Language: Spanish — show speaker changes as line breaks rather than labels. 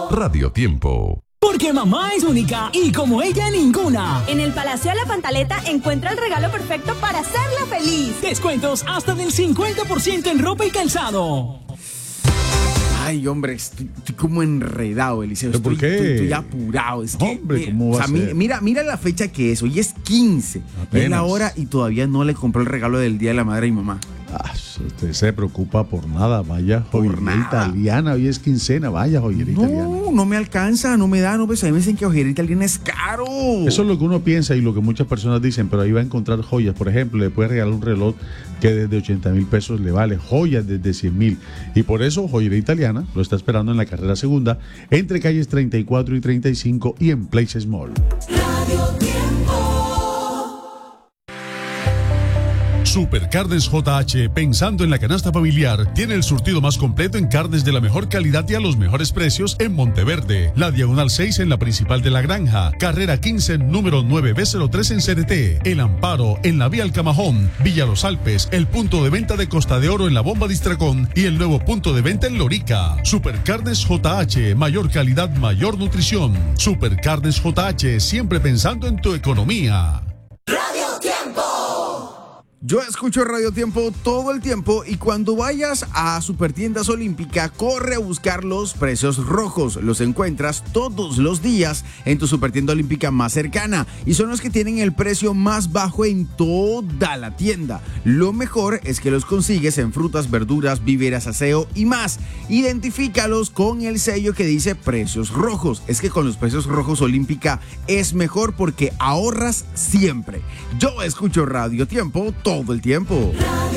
Radio Tiempo.
Porque mamá es única y como ella ninguna.
En el Palacio de la Pantaleta encuentra el regalo perfecto para hacerla feliz.
Descuentos hasta del 50% en ropa y calzado.
Ay, hombre, estoy como enredado, Eliseo.
¿Pero por qué?
Estoy apurado. Es que,
hombre, ¿cómo va a ser?
Mira la fecha que es. Hoy es 15.
Apenas.
Es la hora y todavía no le compró el regalo del Día de la Madre a mi mamá.
Usted se preocupa por nada. Vaya joyería italiana. Hoy es quincena. Vaya joyería italiana.
No me alcanza, no me da. No, pues a mí me dicen que joyería italiana es caro.
Eso es lo que uno piensa y lo que muchas personas dicen, pero ahí va a encontrar joyas. Por ejemplo, le puede regalar un reloj que desde 80,000 pesos le vale, joyas desde 100,000. Y por eso Joyería Italiana lo está esperando en la carrera segunda, entre calles 34 y 35 y en Places Mall.
Supercarnes JH, pensando en la canasta familiar, tiene el surtido más completo en carnes de la mejor calidad y a los mejores precios en Monteverde, la Diagonal 6 en la Principal de la Granja, Carrera 15, número 9B03 en CNT, El Amparo en la Vía Alcamajón, Villa Los Alpes, el punto de venta de Costa de Oro en la Bomba Distracón y el nuevo punto de venta en Lorica. Supercarnes JH, mayor calidad, mayor nutrición. Supercarnes JH, siempre pensando en tu economía.
Radio Tiempo.
Yo escucho Radio Tiempo todo el tiempo y cuando vayas a Supertiendas Olímpica, corre a buscar los precios rojos. Los encuentras todos los días en tu Supertienda Olímpica más cercana y son los que tienen el precio más bajo en toda la tienda. Lo mejor es que los consigues en frutas, verduras, víveres, aseo y más. Identifícalos con el sello que dice precios rojos. Es que con los precios rojos Olímpica es mejor porque ahorras siempre. Yo escucho Radio Tiempo todo el tiempo.